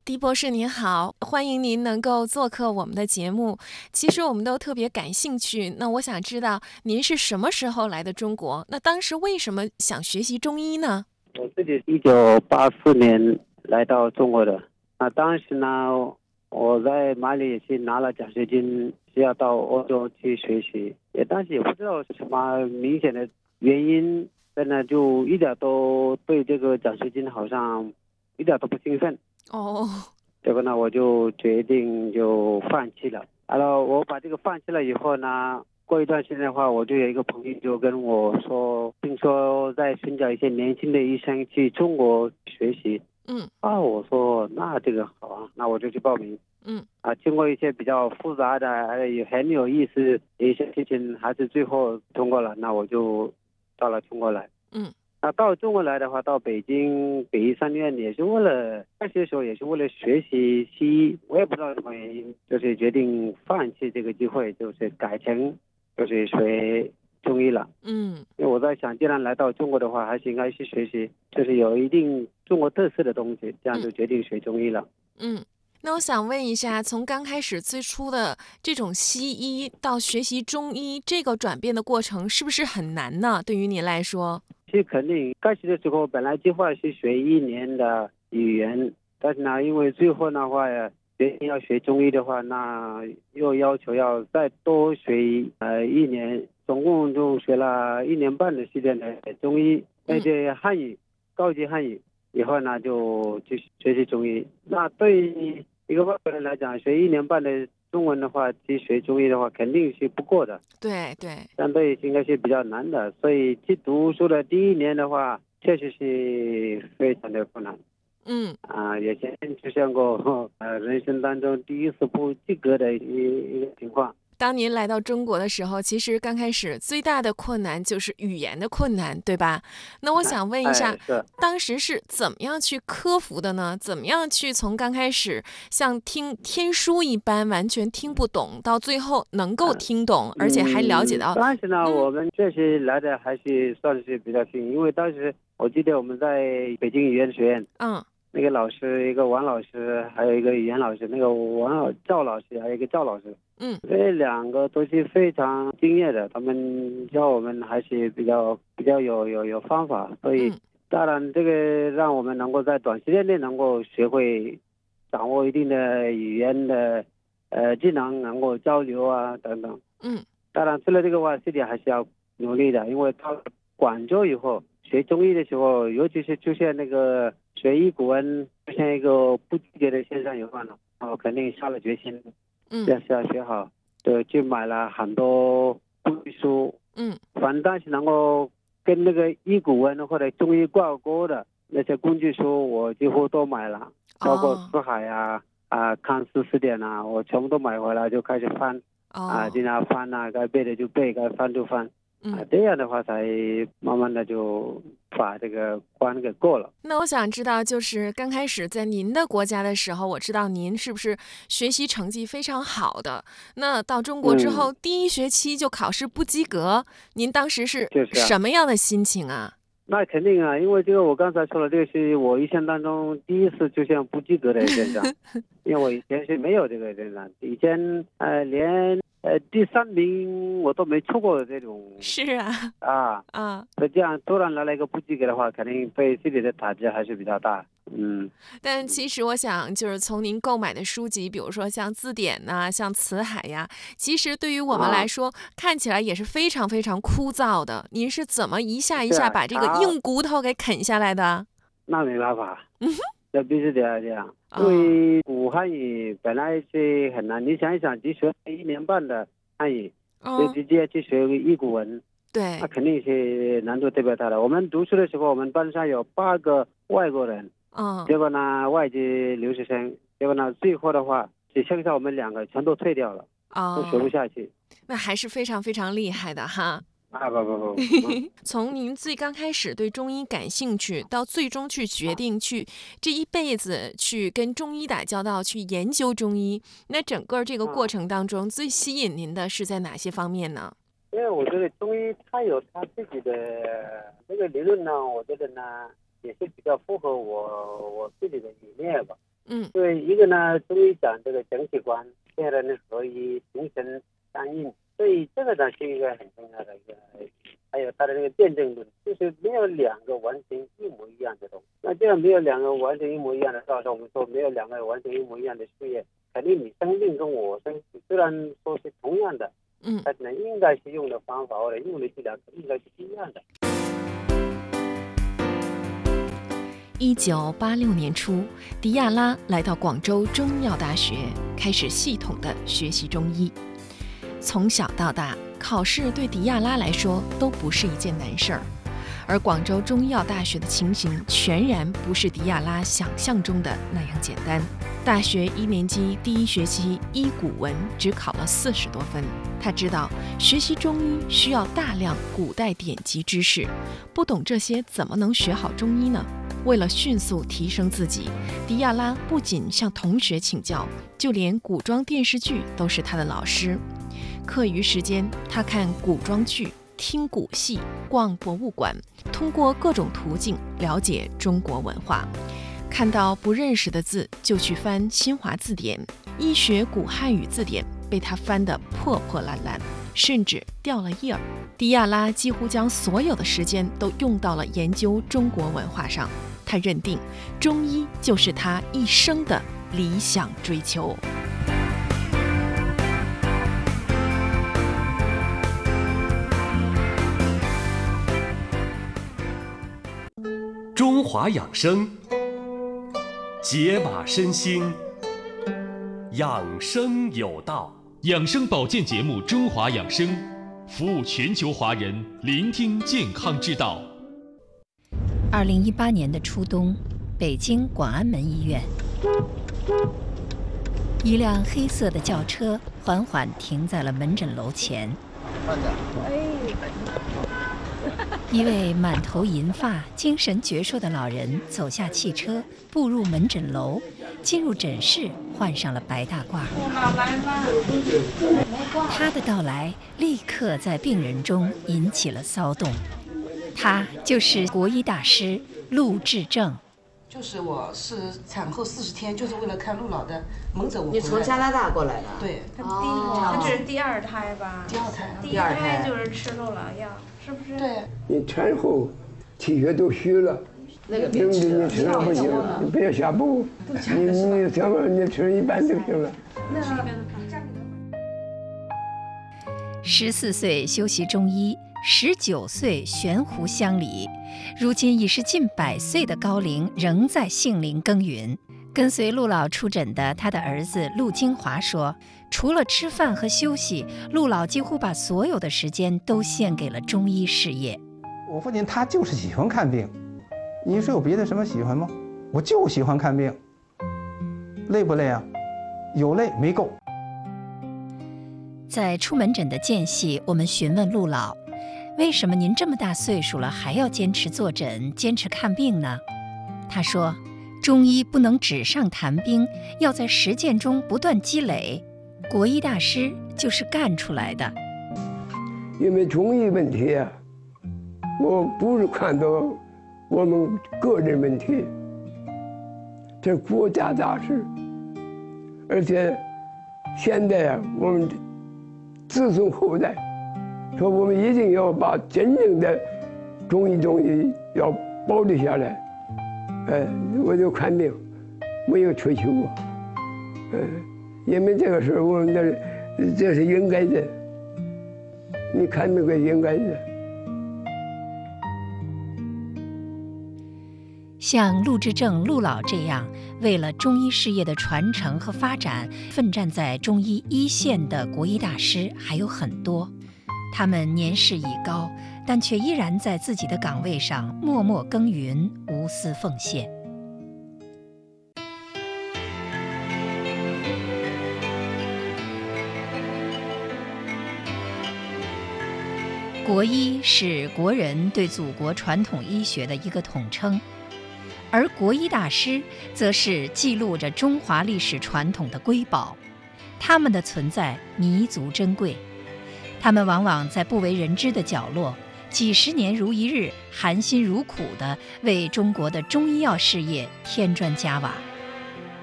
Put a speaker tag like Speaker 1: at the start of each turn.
Speaker 1: 狄博士您好，欢迎您能够做客我们的节目。其实我们都特别感兴趣，那我想知道您是什么时候来的中国？那当时为什么想学习中医呢？
Speaker 2: 我自己1984年来到中国的。当时呢，我在马里也是拿了奖学金，是要到欧洲去学习。当时也不知道什么明显的原因，真的就一点都对这个奖学金好像一点都不兴奋。
Speaker 1: 哦，
Speaker 2: 结果呢，我就决定就放弃了。然后我把这个放弃了以后呢，过一段时间的话，我就有一个朋友就跟我说，听说在寻找一些年轻的医生去中国学习。我说那这个好啊，那我就去报名。经过一些比较复杂的，也很有意思的一些事情，还是最后通过了。那我就到了中国来。那到中国来的话，到北京北医三院也是为了开始的时候也是为了学习西医，我也不知道什么原因，就是决定放弃这个机会，就是改成就是学中医了。因为我在想，既然来到中国的话，还是应该去学习，就是有一定中国特色的东西，这样就决定学中医了。
Speaker 1: 那我想问一下，从刚开始最初的这种西医到学习中医，这个转变的过程是不是很难呢？对于您来说？
Speaker 2: 其实肯定开始的时候本来计划是学1年的语言，但是呢，因为最后的话决定要学中医的话，那又要求要再多学1年，总共就学了1年半的时间的中医，那些汉语高级汉语。以后呢，就去学习中医。那对于一个外国人来讲，学1年半的中文的话，去学中医的话，肯定是不够的。
Speaker 1: 对，
Speaker 2: 相对应该是比较难的。所以去读书的第一年的话，确实是非常的困难。也曾经出现过人生当中第一次不及格的一个情况。
Speaker 1: 当您来到中国的时候，其实刚开始最大的困难就是语言的困难，对吧？那我想问一下，
Speaker 2: 是
Speaker 1: 当时是怎么样去克服的呢？怎么样去从刚开始像听天书一般完全听不懂，到最后能够听懂，而且还了解到？
Speaker 2: 当时呢，我们确实来的还是算是比较幸运，因为当时我记得我们在北京语言学院，那个老师一个王老师，还有一个语言老师，那个赵老师，还有一个赵老师。这两个都是非常敬业的，他们教我们还是比较有方法，所以当然这个让我们能够在短时间内能够学会掌握一定的语言的技能，能够交流啊等等。当然除了这个话，自己还是要努力的，因为到广州以后学中医的时候，尤其是出现那个学医古文出现一个不及格的现象以后呢，我肯定下了决心。要学好，就买了很多工具书。反正当时能够跟那个医古文或者中医挂钩的那些工具书，我几乎都买了，包括四海康斯词典我全部都买回来就开始翻。经常翻该背的就背，该翻就翻。这样的话才慢慢的就把这个关给过了。
Speaker 1: 那我想知道，就是刚开始在您的国家的时候，我知道您是不是学习成绩非常好的？那到中国之后，第一学期就考试不及格，您当时是什么样的心情啊？
Speaker 2: 那肯定因为这个我刚才说了，这个是我一生当中第一次出现不及格的现象。因为我以前是没有这个现象，以前连第3名我都没出过这种。
Speaker 1: 是
Speaker 2: 所以这样突然来了一个不及格的话，肯定对自己的打击还是比较大。
Speaker 1: 但其实我想，就是从您购买的书籍，比如说像字典像辞海呀，其实对于我们来说，看起来也是非常非常枯燥的。您是怎么一下一下把这个硬骨头给啃下来的？
Speaker 2: 那没办法，这必须得要这样。因为古汉语本来是很难，你想一想，只学1年半的汉语，就直接去学医古文，
Speaker 1: 对，
Speaker 2: 那肯定是难度特别大的。我们读书的时候，我们班上有8个外国人。结果呢，外籍留学生，结果呢，最后的话只剩下我们2个，全都退掉了，都学不下去。
Speaker 1: 那还是非常非常厉害的哈。
Speaker 2: 不，
Speaker 1: 从您最刚开始对中医感兴趣，到最终去决定去这一辈子去跟中医打交道，去研究中医，那整个这个过程当中，最吸引您的是在哪些方面呢？
Speaker 2: 因为我觉得中医它有它自己的那个理论呢，我觉得呢也是比较符合我自己的理念吧。 对，一个呢，中医讲这个整体观，现在呢所以形成相应，所以这个呢是一个很重要的一个，还有它的那个辩证论，就是没有两个完全一模一样的东西。那这样没有两个完全一模一样的道理，我们说没有两个完全一模一样的事业，肯定你生命跟我生虽然说是同样的，但是呢应该是用的方法或者用的治疗应该是不一样的。
Speaker 1: 1986年初，迪亚拉来到广州中医药大学，开始系统的学习中医。从小到大，考试对迪亚拉来说都不是一件难事儿，而广州中医药大学的情形全然不是迪亚拉想象中的那样简单。大学1年级第1学期医古文只考了40多分。他知道学习中医需要大量古代典籍知识，不懂这些怎么能学好中医呢？为了迅速提升自己，迪亚拉不仅向同学请教，就连古装电视剧都是他的老师。课余时间，他看古装剧、听古戏、逛博物馆，通过各种途径了解中国文化。看到不认识的字，就去翻新华字典，医学古汉语字典被他翻得破破烂烂，甚至掉了页儿。迪亚拉几乎将所有的时间都用到了研究中国文化上。他认定中医就是他一生的理想追求。
Speaker 3: 中华养生，解码身心，养生有道。
Speaker 4: 养生保健节目《中华养生》，服务全球华人，聆听健康之道。
Speaker 5: 2018年的初冬，北京广安门医院，一辆黑色的轿车缓缓停在了门诊楼前。一位满头银发、精神矍铄的老人走下汽车，步入门诊楼，进入诊室，换上了白大褂。他的到来立刻在病人中引起了骚动。他就是国医大师陆志正。
Speaker 6: 就是我是产后40天，就是为了看陆老的门诊。
Speaker 7: 你从加拿大过来的？
Speaker 6: 对。
Speaker 8: 他这是第2胎吧？
Speaker 6: 第2胎。
Speaker 8: 第1胎就是吃陆老药，是不是？
Speaker 6: 对。
Speaker 9: 你产后体血都虚了，
Speaker 7: 那个别吃了，
Speaker 9: 你吃了不行，你不要下补，你小碗你吃一半就行了。
Speaker 5: 14岁修习中医，19岁悬壶乡里，如今已是近100岁的高龄，仍在杏林耕耘。跟随陆老出诊的他的儿子陆金华说，除了吃饭和休息，陆老几乎把所有的时间都献给了中医事业。
Speaker 10: 我父亲他就是喜欢看病，你说有别的什么喜欢吗？我就喜欢看病。累不累啊？有累没够。
Speaker 5: 在出门诊的间隙，我们询问陆老，为什么您这么大岁数了还要坚持坐诊、坚持看病呢？他说，中医不能纸上谈兵，要在实践中不断积累。国医大师就是干出来的。
Speaker 9: 因为中医问题啊，我不是看到我们个人问题，这是国家大事，而且现在啊，我们子孙后代说我们一定要把真正的中医东西要保留下来。我就看病，没有追求过。因为这个事我们这是应该的，你看那个应该的。
Speaker 5: 像陆志正、陆老这样为了中医事业的传承和发展奋战在中医一线的国医大师还有很多，他们年事已高，但却依然在自己的岗位上默默耕耘，无私奉献。国医是国人对祖国传统医学的一个统称，而国医大师则是记录着中华历史传统的瑰宝，他们的存在弥足珍贵。他们往往在不为人知的角落，几十年如一日，含辛茹苦地为中国的中医药事业添砖加瓦。